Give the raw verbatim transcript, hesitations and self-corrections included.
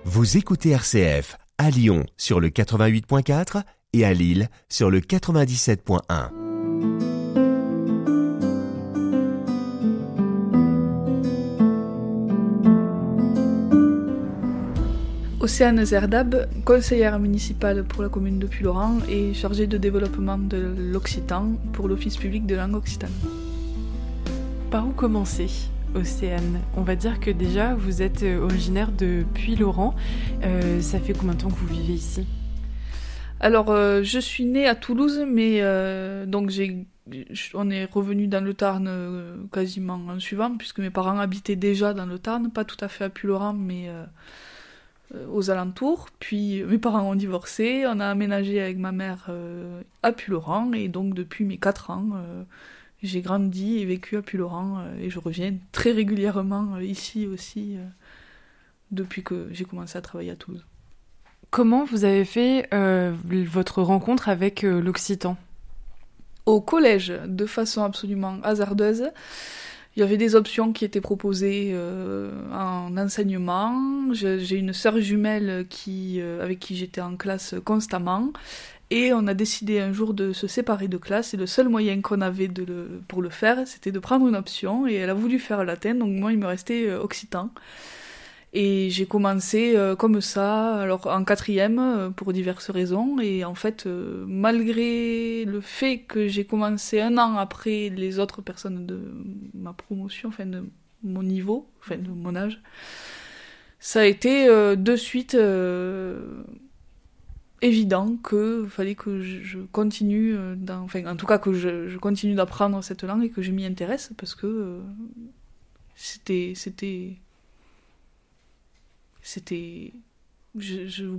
Vous écoutez R C F à Lyon sur le quatre-vingt-huit point quatre et à Lille sur le quatre-vingt-dix-sept point un. Océane Zerdab, conseillère municipale pour la commune de Puylaurens et chargée de développement de l'occitan pour l'Office public de langue occitane. Par où commencer, Océane? On va dire que déjà vous êtes originaire de Puylaurens. Euh, ça fait combien de temps que vous vivez ici? Alors, euh, je suis née à Toulouse, mais euh, donc j'ai, on est revenu dans le Tarn euh, quasiment en suivant, puisque mes parents habitaient déjà dans le Tarn, pas tout à fait à Puylaurens, mais euh, euh, aux alentours. Puis mes parents ont divorcé, on a aménagé avec ma mère euh, à Puylaurens, et donc depuis mes quatre ans, euh, j'ai grandi et vécu à Puylaurens, euh, et je reviens très régulièrement euh, ici aussi, euh, depuis que j'ai commencé à travailler à Toulouse. Comment vous avez fait euh, votre rencontre avec euh, l'occitan? Au collège, de façon absolument hasardeuse, il y avait des options qui étaient proposées euh, en enseignement. J'ai, j'ai une sœur jumelle qui, euh, avec qui j'étais en classe constamment. Et on a décidé un jour de se séparer de classe. Et le seul moyen qu'on avait de le, pour le faire, c'était de prendre une option. Et elle a voulu faire latin, donc moi, il me restait euh, occitan. Et j'ai commencé euh, comme ça, alors en quatrième, euh, pour diverses raisons. Et en fait, euh, malgré le fait que j'ai commencé un an après les autres personnes de ma promotion, enfin de mon niveau, enfin de mon âge, ça a été euh, de suite euh, évident qu'il fallait que je, je continue, euh, dans, enfin en tout cas que je, je continue d'apprendre cette langue et que je m'y intéresse, parce que euh, c'était... c'était C'était... Je, je